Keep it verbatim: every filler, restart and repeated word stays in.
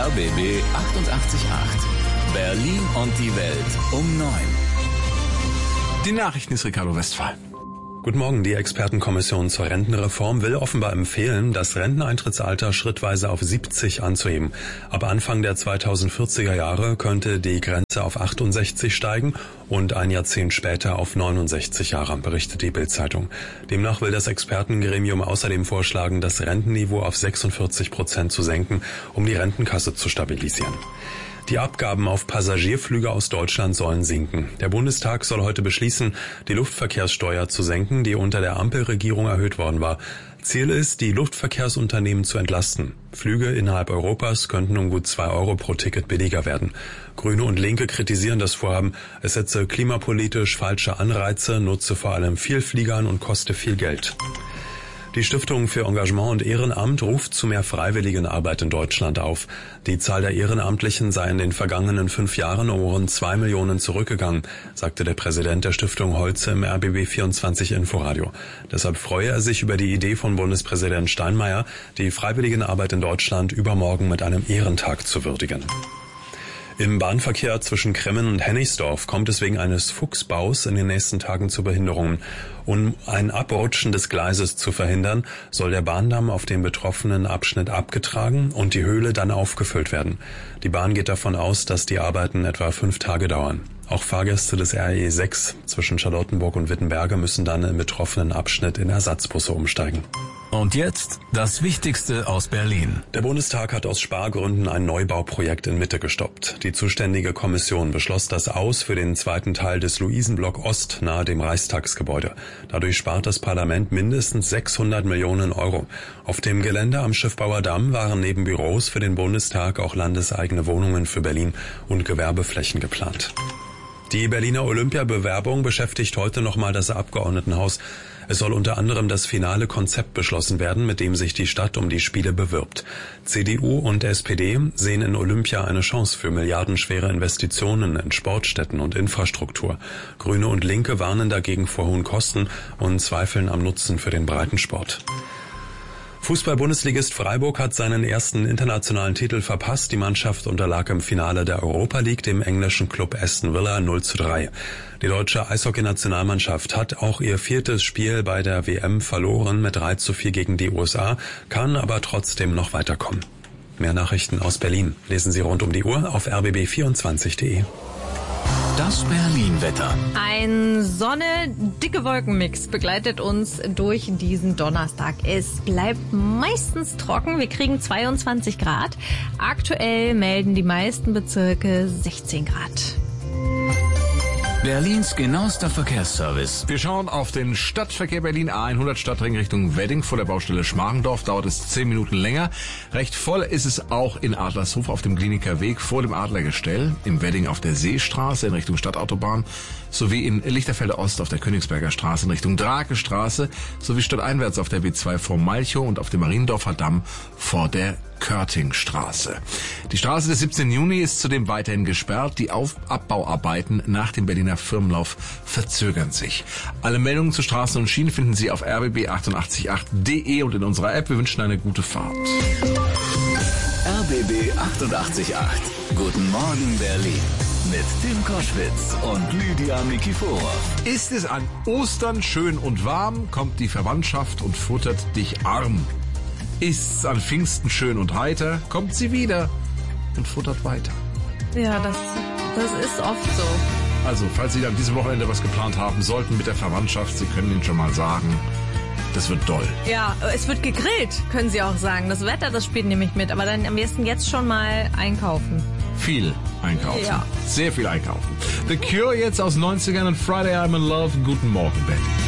R B B achtundachtzig Komma acht. Berlin und die Welt um neun. Die Nachrichten ist Ricardo Westphal. Guten Morgen. Die Expertenkommission zur Rentenreform will offenbar empfehlen, das Renteneintrittsalter schrittweise auf siebzig anzuheben. Ab Anfang der zweitausendvierziger Jahre könnte die Grenze auf achtundsechzig steigen und ein Jahrzehnt später auf neunundsechzig Jahre, berichtet die Bild-Zeitung. Demnach will das Expertengremium außerdem vorschlagen, das Rentenniveau auf sechsundvierzig Prozent zu senken, um die Rentenkasse zu stabilisieren. Die Abgaben auf Passagierflüge aus Deutschland sollen sinken. Der Bundestag soll heute beschließen, die Luftverkehrssteuer zu senken, die unter der Ampelregierung erhöht worden war. Ziel ist, die Luftverkehrsunternehmen zu entlasten. Flüge innerhalb Europas könnten um gut zwei Euro pro Ticket billiger werden. Grüne und Linke kritisieren das Vorhaben. Es setze klimapolitisch falsche Anreize, nutze vor allem Vielfliegern und koste viel Geld. Die Stiftung für Engagement und Ehrenamt ruft zu mehr Freiwilligenarbeit in Deutschland auf. Die Zahl der Ehrenamtlichen sei in den vergangenen fünf Jahren um rund zwei Millionen zurückgegangen, sagte der Präsident der Stiftung Holze im R B B vierundzwanzig Inforadio. Deshalb freue er sich über die Idee von Bundespräsident Steinmeier, die Freiwilligenarbeit in Deutschland übermorgen mit einem Ehrentag zu würdigen. Im Bahnverkehr zwischen Kremmen und Hennigsdorf kommt es wegen eines Fuchsbaus in den nächsten Tagen zu Behinderungen. Um ein Abrutschen des Gleises zu verhindern, soll der Bahndamm auf dem betroffenen Abschnitt abgetragen und die Höhle dann aufgefüllt werden. Die Bahn geht davon aus, dass die Arbeiten etwa fünf Tage dauern. Auch Fahrgäste des R E sechs zwischen Charlottenburg und Wittenberge müssen dann im betroffenen Abschnitt in Ersatzbusse umsteigen. Und jetzt das Wichtigste aus Berlin. Der Bundestag hat aus Spargründen ein Neubauprojekt in Mitte gestoppt. Die zuständige Kommission beschloss das Aus für den zweiten Teil des Luisenblock Ost nahe dem Reichstagsgebäude. Dadurch spart das Parlament mindestens sechshundert Millionen Euro. Auf dem Gelände am Schiffbauer Damm waren neben Büros für den Bundestag auch landeseigene Wohnungen für Berlin und Gewerbeflächen geplant. Die Berliner Olympiabewerbung beschäftigt heute nochmal das Abgeordnetenhaus. Es soll unter anderem das finale Konzept beschlossen werden, mit dem sich die Stadt um die Spiele bewirbt. C D U und S P D sehen in Olympia eine Chance für milliardenschwere Investitionen in Sportstätten und Infrastruktur. Grüne und Linke warnen dagegen vor hohen Kosten und zweifeln am Nutzen für den Breitensport. Fußball-Bundesligist Freiburg hat seinen ersten internationalen Titel verpasst. Die Mannschaft unterlag im Finale der Europa League dem englischen Club Aston Villa null zu drei. Die deutsche Eishockey-Nationalmannschaft hat auch ihr viertes Spiel bei der W M verloren mit drei zu vier gegen die U S A, kann aber trotzdem noch weiterkommen. Mehr Nachrichten aus Berlin lesen Sie rund um die Uhr auf r b b vierundzwanzig punkt de. Das Berlin-Wetter. Ein Sonne-dicke Wolkenmix begleitet uns durch diesen Donnerstag. Es bleibt meistens trocken. Wir kriegen zweiundzwanzig Grad. Aktuell melden die meisten Bezirke sechzehn Grad. Berlins genauester Verkehrsservice. Wir schauen auf den Stadtverkehr Berlin A hundert Stadtring Richtung Wedding vor der Baustelle Schmargendorf. Dauert es zehn Minuten länger. Recht voll ist es auch in Adlershof auf dem Kliniker Weg vor dem Adlergestell, im Wedding auf der Seestraße in Richtung Stadtautobahn, sowie in Lichterfelde Ost auf der Königsberger Straße in Richtung Drakestraße, sowie stadteinwärts auf der B zwei vor Malchow und auf dem Mariendorfer Damm vor der Körtingstraße. Die Straße des siebzehnten Juni ist zudem weiterhin gesperrt. Die Auf- Abbauarbeiten nach dem Berliner Firmenlauf verzögern sich. Alle Meldungen zu Straßen und Schienen finden Sie auf r b b achtundachtzig punkt acht punkt de und in unserer App. Wir wünschen eine gute Fahrt. R B B achtundachtzig Komma acht. Guten Morgen Berlin. Mit Tim Koschwitz und Lydia Mikiforov. Ist es an Ostern schön und warm, kommt die Verwandtschaft und futtert dich arm. Ist's an Pfingsten schön und heiter, kommt sie wieder und futtert weiter. Ja, das, das ist oft so. Also, falls Sie an diesem Wochenende was geplant haben sollten mit der Verwandtschaft, Sie können Ihnen schon mal sagen, das wird doll. Ja, es wird gegrillt, können Sie auch sagen. Das Wetter, das spielt nämlich mit. Aber dann am besten jetzt schon mal einkaufen. Viel einkaufen. Ja. Sehr viel einkaufen. The Cure jetzt aus neunzigern und Friday I'm in Love. Guten Morgen, Betty.